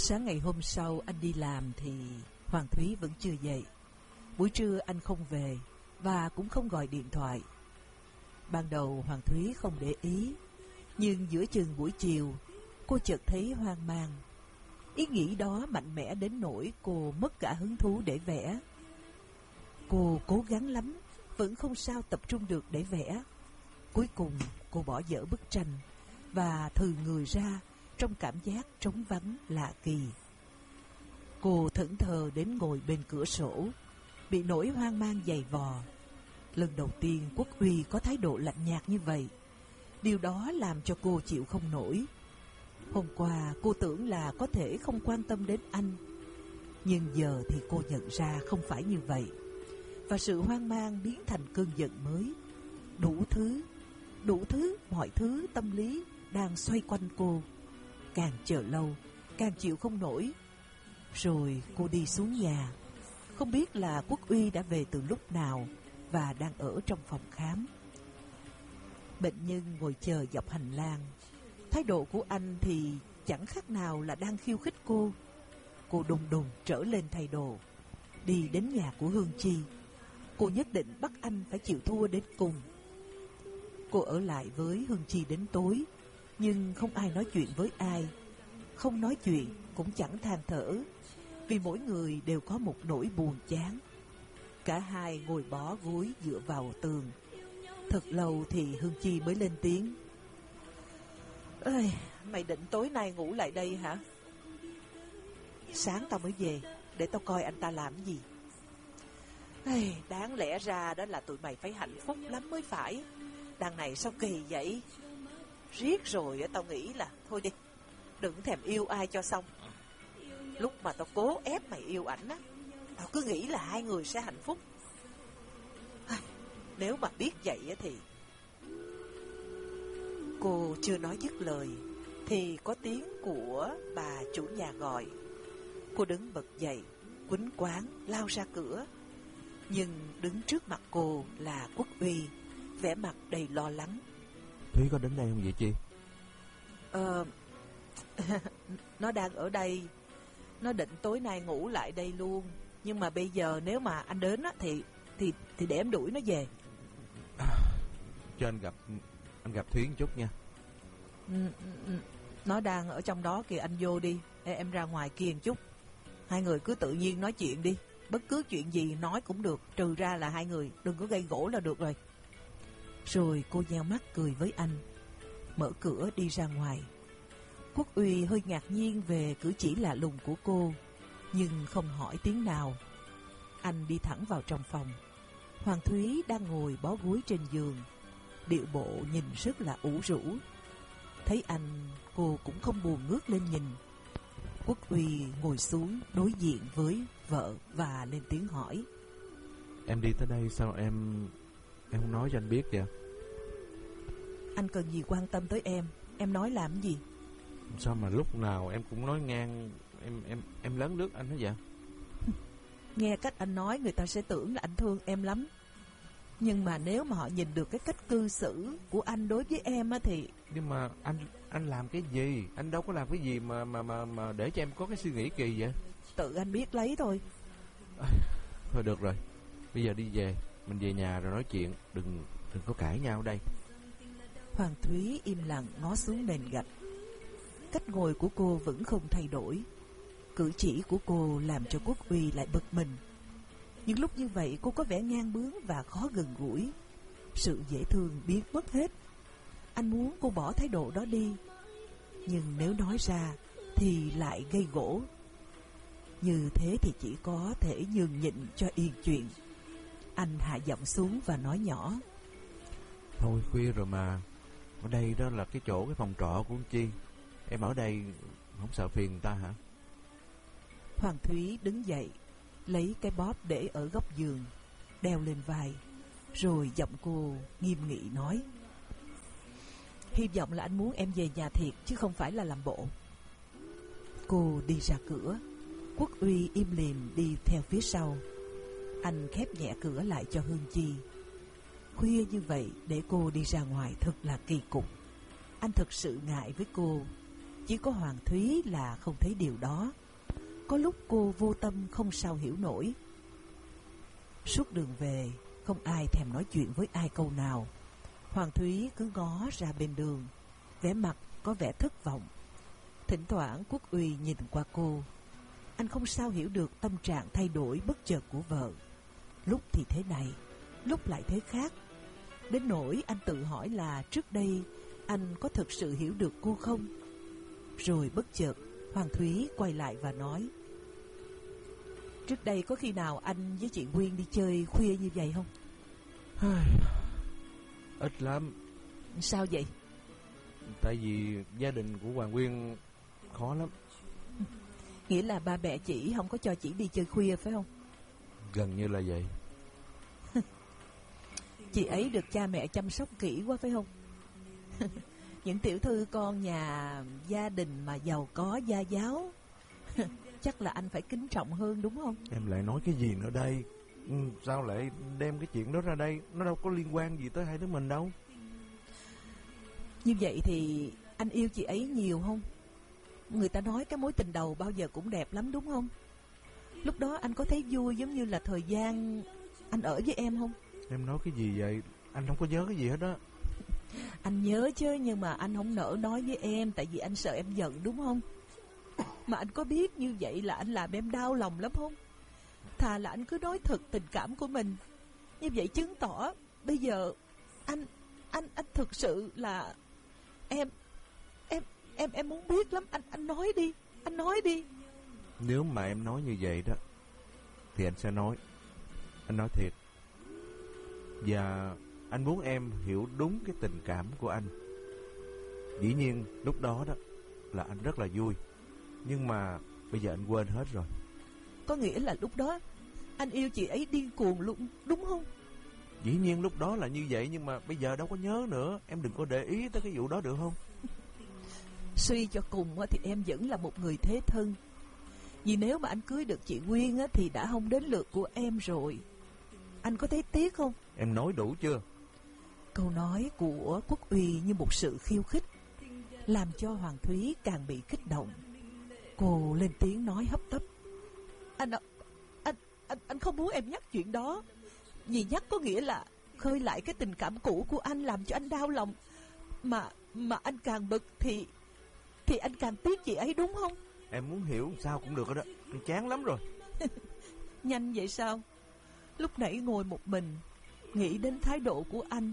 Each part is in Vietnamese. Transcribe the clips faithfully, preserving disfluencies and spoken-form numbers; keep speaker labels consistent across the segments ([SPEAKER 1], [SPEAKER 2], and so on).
[SPEAKER 1] Sáng ngày hôm sau anh đi làm thì Hoàng Thúy vẫn chưa dậy. Buổi trưa anh không về và cũng không gọi điện thoại. Ban đầu Hoàng Thúy không để ý, nhưng giữa chừng buổi chiều cô chợt thấy hoang mang. Ý nghĩ đó mạnh mẽ đến nỗi cô mất cả hứng thú để vẽ. Cô cố gắng lắm, vẫn không sao tập trung được để vẽ. Cuối cùng cô bỏ dở bức tranh và thừ người ra trong cảm giác trống vắng lạ kỳ. Cô thẫn thờ đến ngồi bên cửa sổ, bị nỗi hoang mang dày vò. Lần đầu tiên Quốc Uy có thái độ lạnh nhạt như vậy. Điều đó làm cho cô chịu không nổi. Hôm qua cô tưởng là có thể không quan tâm đến anh, nhưng giờ thì cô nhận ra không phải như vậy. Và sự hoang mang biến thành cơn giận mới. Đủ thứ, đủ thứ, mọi thứ tâm lý đang xoay quanh cô. Càng chờ lâu, càng chịu không nổi. Rồi cô đi xuống nhà. Không biết là Quốc Uy đã về từ lúc nào và đang ở trong phòng khám. Bệnh nhân ngồi chờ dọc hành lang. Thái độ của anh thì chẳng khác nào là đang khiêu khích cô. Cô đùng đùng trở lên thay đồ, đi đến nhà của Hương Chi. Cô nhất định bắt anh phải chịu thua đến cùng. Cô ở lại với Hương Chi đến tối, nhưng không ai nói chuyện với ai. Không nói chuyện cũng chẳng than thở, vì mỗi người đều có một nỗi buồn chán. Cả hai ngồi bó gối dựa vào tường. Thật lâu thì Hương Chi mới lên tiếng. Ê, mày định tối nay ngủ lại đây hả? Sáng tao mới về, để tao coi anh ta làm gì. Ê, đáng lẽ ra đó là tụi mày phải hạnh phúc lắm mới phải. Đằng này sao kỳ vậy? Riết rồi tao nghĩ là thôi đi, đừng thèm yêu ai cho xong. Lúc mà tao cố ép mày yêu ảnh á, tao cứ nghĩ là hai người sẽ hạnh phúc. Nếu mà biết vậy thì... Cô chưa nói dứt lời thì có tiếng của bà chủ nhà gọi. Cô đứng bật dậy, quýnh quáng lao ra cửa. Nhưng đứng trước mặt cô là Quốc Uy, vẻ mặt đầy lo lắng.
[SPEAKER 2] Thúy có đến đây không vậy Chi?
[SPEAKER 1] Ờ... Nó đang ở đây. Nó định tối nay ngủ lại đây luôn. Nhưng mà bây giờ nếu mà anh đến á, thì thì thì để em đuổi nó về.
[SPEAKER 2] À, cho anh gặp anh gặp Thúy một chút nha.
[SPEAKER 1] ừ, ừ, Nó đang ở trong đó kìa, anh vô đi. Ê, em ra ngoài kia một chút. Hai người cứ tự nhiên nói chuyện đi. Bất cứ chuyện gì nói cũng được, trừ ra là hai người đừng có gây gỗ là được rồi. Rồi cô nheo mắt cười với anh, mở cửa đi ra ngoài. Quốc Uy hơi ngạc nhiên về cử chỉ lạ lùng của cô, nhưng không hỏi tiếng nào. Anh đi thẳng vào trong phòng. Hoàng Thúy đang ngồi bó gối trên giường, điệu bộ nhìn rất là ủ rũ. Thấy anh, cô cũng không buồn ngước lên nhìn. Quốc Uy ngồi xuống đối diện với vợ và lên tiếng hỏi.
[SPEAKER 2] Em đi tới đây sao em Em không nói cho anh biết kìa.
[SPEAKER 1] Anh cần gì quan tâm tới em? Em nói làm gì?
[SPEAKER 2] Sao mà lúc nào em cũng nói ngang Em em em lớn nước anh hết vậy?
[SPEAKER 1] Nghe cách anh nói người ta sẽ tưởng là anh thương em lắm. Nhưng mà nếu mà họ nhìn được cái cách cư xử của anh đối với em á thì...
[SPEAKER 2] Nhưng mà anh anh làm cái gì? Anh đâu có làm cái gì mà mà mà mà để cho em có cái suy nghĩ kỳ vậy?
[SPEAKER 1] Tự anh biết lấy thôi.
[SPEAKER 2] À, thôi được rồi, bây giờ đi về, mình về nhà rồi nói chuyện, đừng đừng có cãi nhau ở đây.
[SPEAKER 1] Hoàng Thúy im lặng ngó xuống nền gạch. Cách ngồi của cô vẫn không thay đổi. Cử chỉ của cô làm cho Quốc Uy lại bực mình. Nhưng lúc như vậy cô có vẻ ngang bướng và khó gần gũi. Sự dễ thương biến mất hết. Anh muốn cô bỏ thái độ đó đi, nhưng nếu nói ra thì lại gây gổ. Như thế thì chỉ có thể nhường nhịn cho yên chuyện. Anh hạ giọng xuống và nói nhỏ.
[SPEAKER 2] Thôi khuya rồi mà, ở đây đó là cái chỗ, cái phòng trọ của Chi. Em ở đây không sợ phiền người ta hả?
[SPEAKER 1] Hoàng Thúy đứng dậy, lấy cái bóp để ở góc giường, đeo lên vai. Rồi giọng cô nghiêm nghị nói. Hy vọng là anh muốn em về nhà thiệt, chứ không phải là làm bộ. Cô đi ra cửa. Quốc Uy im lìm đi theo phía sau. Anh khép nhẹ cửa lại cho Hương Chi. Khuya như vậy để cô đi ra ngoài thật là kỳ cục. Anh thật sự ngại với cô. Chỉ có Hoàng Thúy là không thấy điều đó. Có lúc cô vô tâm không sao hiểu nổi. Suốt đường về, không ai thèm nói chuyện với ai câu nào. Hoàng Thúy cứ ngó ra bên đường, vẻ mặt có vẻ thất vọng. Thỉnh thoảng Quốc Uy nhìn qua cô. Anh không sao hiểu được tâm trạng thay đổi bất chợt của vợ. Lúc thì thế này, lúc lại thế khác. Đến nỗi anh tự hỏi là trước đây anh có thực sự hiểu được cô không? Rồi bất chợt Hoàng Thúy quay lại và nói: trước đây có khi nào anh với chị Nguyên đi chơi khuya như vậy không?
[SPEAKER 2] Ít lắm.
[SPEAKER 1] Sao vậy?
[SPEAKER 2] Tại vì gia đình của Hoàng Nguyên khó lắm.
[SPEAKER 1] Nghĩa là ba mẹ chị không có cho chị đi chơi khuya phải không?
[SPEAKER 2] Gần như là vậy.
[SPEAKER 1] Chị ấy được cha mẹ chăm sóc kỹ quá phải không? Những tiểu thư con nhà gia đình mà giàu có gia giáo, chắc là anh phải kính trọng hơn đúng không?
[SPEAKER 2] Em lại nói cái gì nữa đây? Ừ, sao lại đem cái chuyện đó ra đây? Nó đâu có liên quan gì tới hai đứa mình đâu.
[SPEAKER 1] Như vậy thì anh yêu chị ấy nhiều không? Người ta nói cái mối tình đầu bao giờ cũng đẹp lắm đúng không? Lúc đó anh có thấy vui giống như là thời gian anh ở với em không?
[SPEAKER 2] Em nói cái gì vậy? Anh không có nhớ cái gì hết á.
[SPEAKER 1] Anh nhớ chứ, nhưng mà anh không nỡ nói với em, tại vì anh sợ em giận đúng không? Mà anh có biết như vậy là anh làm em đau lòng lắm không? Thà là anh cứ nói thật tình cảm của mình. Như vậy chứng tỏ bây giờ anh anh anh thực sự là em em em em muốn biết lắm. Anh anh nói đi, anh nói đi.
[SPEAKER 2] Nếu mà em nói như vậy đó thì anh sẽ nói. Anh nói thiệt. Và anh muốn em hiểu đúng cái tình cảm của anh. Dĩ nhiên lúc đó đó là anh rất là vui, nhưng mà bây giờ anh quên hết rồi.
[SPEAKER 1] Có nghĩa là lúc đó anh yêu chị ấy điên cuồng luôn đúng không?
[SPEAKER 2] Dĩ nhiên lúc đó là như vậy, nhưng mà bây giờ đâu có nhớ nữa. Em đừng có để ý tới cái vụ đó được không?
[SPEAKER 1] Suy cho cùng thì em vẫn là một người thế thân. Vì nếu mà anh cưới được chị Nguyên thì đã không đến lượt của em rồi. Anh có thấy tiếc không?
[SPEAKER 2] Em nói đủ chưa?
[SPEAKER 1] Câu nói của Quốc Uy như một sự khiêu khích, làm cho Hoàng Thúy càng bị kích động. Cô lên tiếng nói hấp tấp: Anh, anh, anh, anh không muốn em nhắc chuyện đó. Vì nhắc có nghĩa là khơi lại cái tình cảm cũ của anh, làm cho anh đau lòng. Mà mà anh càng bực thì Thì anh càng tiếc chị ấy đúng không?
[SPEAKER 2] Em muốn hiểu sao cũng được đó. Anh chán lắm rồi.
[SPEAKER 1] Nhanh vậy sao? Lúc nãy ngồi một mình nghĩ đến thái độ của anh,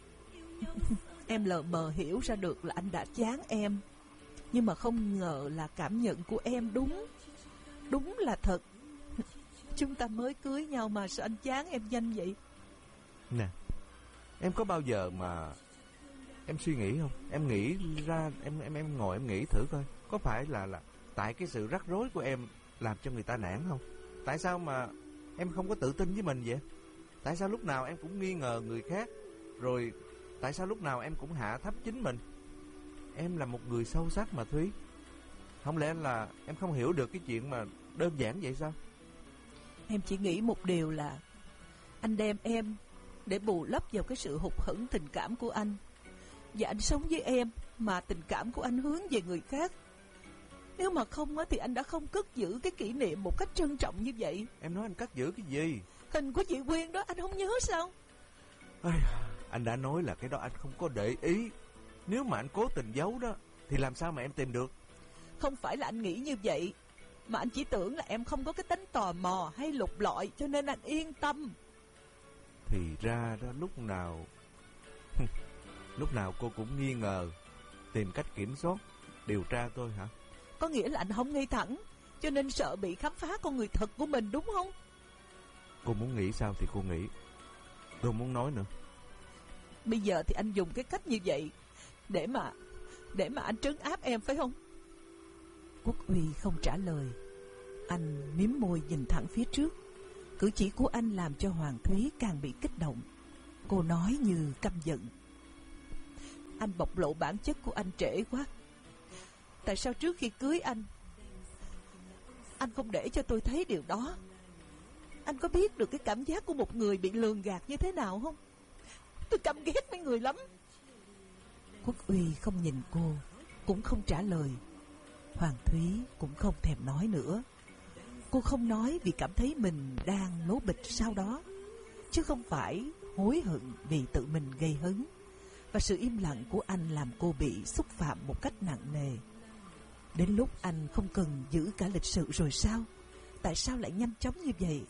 [SPEAKER 1] em lờ mờ hiểu ra được là anh đã chán em. Nhưng mà không ngờ là cảm nhận của em đúng Đúng là thật. Chúng ta mới cưới nhau mà sao anh chán em nhanh vậy?
[SPEAKER 2] Nè, em có bao giờ mà em suy nghĩ không? Em nghĩ ra, em em em ngồi em nghĩ thử coi, có phải là là tại cái sự rắc rối của em làm cho người ta nản không? Tại sao mà em không có tự tin với mình vậy? Tại sao lúc nào em cũng nghi ngờ người khác? Rồi tại sao lúc nào em cũng hạ thấp chính mình? Em là một người sâu sắc mà Thúy. Không lẽ là em không hiểu được cái chuyện mà đơn giản vậy sao?
[SPEAKER 1] Em chỉ nghĩ một điều là anh đem em để bù lấp vào cái sự hụt hẫng tình cảm của anh. Và anh sống với em mà tình cảm của anh hướng về người khác. Nếu mà không thì anh đã không cất giữ cái kỷ niệm một cách trân trọng như vậy.
[SPEAKER 2] Em nói anh cất giữ cái gì?
[SPEAKER 1] Hình của chị Quyên đó anh không nhớ sao?
[SPEAKER 2] Ây, anh đã nói là cái đó anh không có để ý. Nếu mà anh cố tình giấu đó thì làm sao mà em tìm được?
[SPEAKER 1] Không phải là anh nghĩ như vậy, mà anh chỉ tưởng là em không có cái tính tò mò hay lục lọi, cho nên anh yên tâm.
[SPEAKER 2] Thì ra đó lúc nào lúc nào cô cũng nghi ngờ, tìm cách kiểm soát, điều tra tôi hả?
[SPEAKER 1] Có nghĩa là anh không ngay thẳng, cho nên sợ bị khám phá con người thật của mình đúng không?
[SPEAKER 2] Cô muốn nghĩ sao thì cô nghĩ. Tôi không muốn nói nữa.
[SPEAKER 1] Bây giờ thì anh dùng cái cách như vậy Để mà Để mà anh trấn áp em phải không? Quốc Uy không trả lời. Anh mím môi nhìn thẳng phía trước. Cử chỉ của anh làm cho Hoàng Thúy càng bị kích động. Cô nói như căm giận: Anh bộc lộ bản chất của anh trễ quá. Tại sao trước khi cưới anh Anh không để cho tôi thấy điều đó? Anh có biết được cái cảm giác của một người bị lường gạt như thế nào không? Tôi căm ghét mấy người lắm. Quốc Uy không nhìn cô, cũng không trả lời. Hoàng Thúy cũng không thèm nói nữa. Cô không nói vì cảm thấy mình đang lố bịch sau đó, chứ không phải hối hận vì tự mình gây hấn. Và sự im lặng của anh làm cô bị xúc phạm một cách nặng nề. Đến lúc anh không cần giữ cả lịch sự rồi sao? Tại sao lại nhanh chóng như vậy?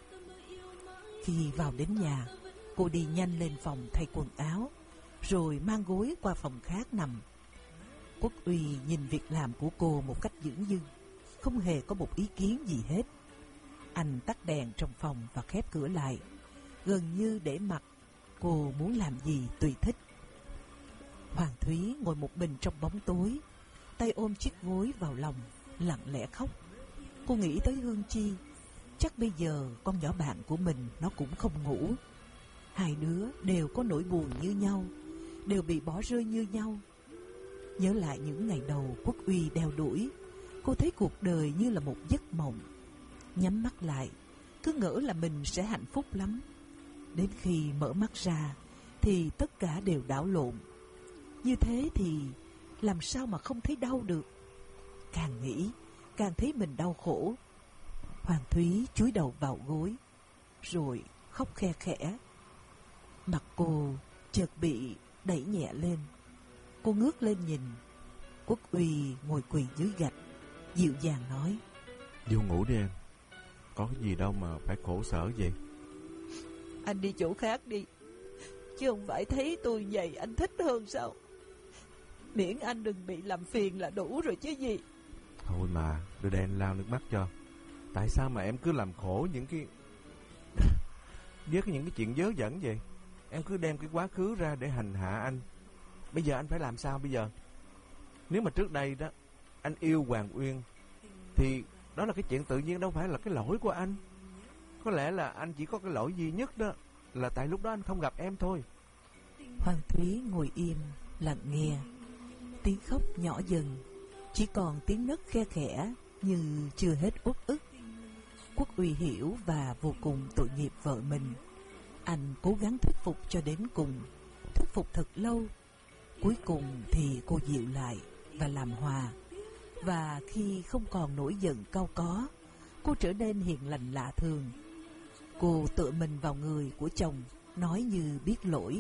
[SPEAKER 1] Khi vào đến nhà, cô đi nhanh lên phòng thay quần áo, rồi mang gối qua phòng khác nằm. Quốc Uy nhìn việc làm của cô một cách dửng dưng, không hề có một ý kiến gì hết. Anh tắt đèn trong phòng và khép cửa lại, gần như để mặc cô muốn làm gì tùy thích. Hoàng Thúy ngồi một mình trong bóng tối, tay ôm chiếc gối vào lòng, lặng lẽ khóc. Cô nghĩ tới Hương Chi. Chắc bây giờ con nhỏ bạn của mình nó cũng không ngủ. Hai đứa đều có nỗi buồn như nhau, đều bị bỏ rơi như nhau. Nhớ lại những ngày đầu Quốc Uy đeo đuổi, cô thấy cuộc đời như là một giấc mộng. Nhắm mắt lại, cứ ngỡ là mình sẽ hạnh phúc lắm. Đến khi mở mắt ra thì tất cả đều đảo lộn. Như thế thì làm sao mà không thấy đau được? Càng nghĩ càng thấy mình đau khổ. Hoàng Thúy chúi đầu vào gối, rồi khóc khe khẽ. Mặt cô chợt bị đẩy nhẹ lên. Cô ngước lên nhìn. Quốc Uy ngồi quỳ dưới gạch, dịu dàng nói:
[SPEAKER 2] Vô ngủ đi em, có cái gì đâu mà phải khổ sở vậy.
[SPEAKER 1] Anh đi chỗ khác đi, chứ không phải thấy tôi vậy anh thích hơn sao? Miễn anh đừng bị làm phiền là đủ rồi chứ gì.
[SPEAKER 2] Thôi mà, đưa đây anh lau nước mắt cho. Tại sao mà em cứ làm khổ những cái với những cái chuyện dớ dẫn vậy? Em cứ đem cái quá khứ ra để hành hạ anh. Bây giờ anh phải làm sao bây giờ? Nếu mà trước đây đó anh yêu Hoàng Uyên thì đó là cái chuyện tự nhiên, đâu phải là cái lỗi của anh. Có lẽ là anh chỉ có cái lỗi duy nhất đó là tại lúc đó anh không gặp em thôi.
[SPEAKER 1] Hoàng Thúy ngồi im lặng nghe. Tiếng khóc nhỏ dần, chỉ còn tiếng nấc khe khẽ như chưa hết uất ức. Quốc Uy hiểu và vô cùng tội nghiệp vợ mình. Anh cố gắng thuyết phục cho đến cùng, thuyết phục thật lâu. Cuối cùng thì cô dịu lại và làm hòa. Và khi không còn nổi giận cau có, cô trở nên hiền lành lạ thường. Cô tựa mình vào người của chồng, nói như biết lỗi: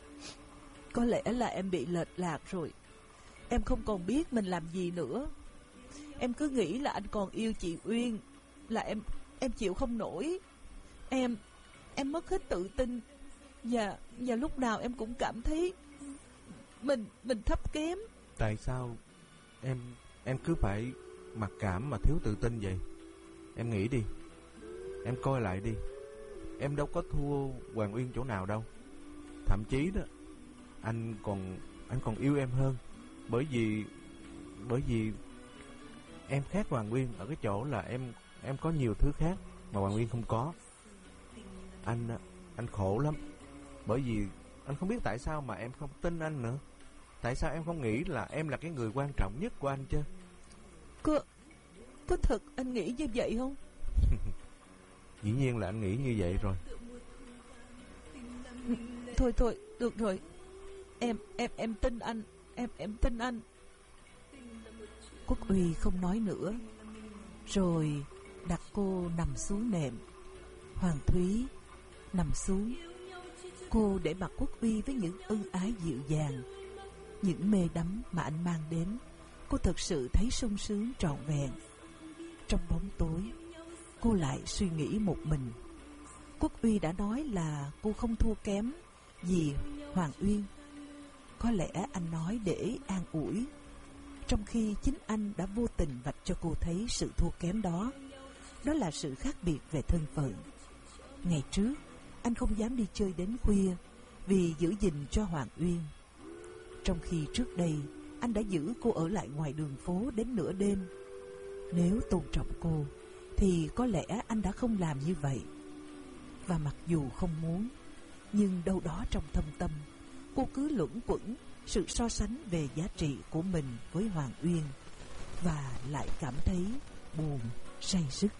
[SPEAKER 1] Có lẽ là em bị lệch lạc rồi. Em không còn biết mình làm gì nữa. Em cứ nghĩ là anh còn yêu chị Uyên, là em em chịu không nổi. Em em mất hết tự tin, và và lúc nào em cũng cảm thấy mình mình thấp kém.
[SPEAKER 2] Tại sao em em cứ phải mặc cảm mà thiếu tự tin vậy? Em nghĩ đi, em coi lại đi. Em đâu có thua Hoàng Uyên chỗ nào đâu. Thậm chí đó, anh còn anh còn yêu em hơn. Bởi vì bởi vì em khác Hoàng Uyên ở cái chỗ là em em có nhiều thứ khác mà Hoàng Uyên không có. Anh anh khổ lắm, bởi vì anh không biết tại sao mà em không tin anh nữa. Tại sao em không nghĩ là em là cái người quan trọng nhất của anh chứ?
[SPEAKER 1] Có có thật anh nghĩ như vậy không?
[SPEAKER 2] Dĩ nhiên là anh nghĩ như vậy rồi.
[SPEAKER 1] Thôi thôi, được rồi. Em em em tin anh, em em tin anh. Quốc Uy không nói nữa, rồi đặt cô nằm xuống nệm. Hoàng Thúy nằm xuống. Cô để mặt Quốc Uy với những ân ái dịu dàng, những mê đắm mà anh mang đến. Cô thật sự thấy sung sướng trọn vẹn. Trong bóng tối, cô lại suy nghĩ một mình. Quốc Uy đã nói là cô không thua kém gì Hoàng Uyên. Có lẽ anh nói để an ủi, trong khi chính anh đã vô tình vạch cho cô thấy sự thua kém đó. Đó là sự khác biệt về thân phận. Ngày trước, anh không dám đi chơi đến khuya vì giữ gìn cho Hoàng Uyên, trong khi trước đây anh đã giữ cô ở lại ngoài đường phố đến nửa đêm. Nếu tôn trọng cô thì có lẽ anh đã không làm như vậy. Và mặc dù không muốn, nhưng đâu đó trong thâm tâm, cô cứ luẩn quẩn sự so sánh về giá trị của mình với Hoàng Uyên, và lại cảm thấy buồn say sứt.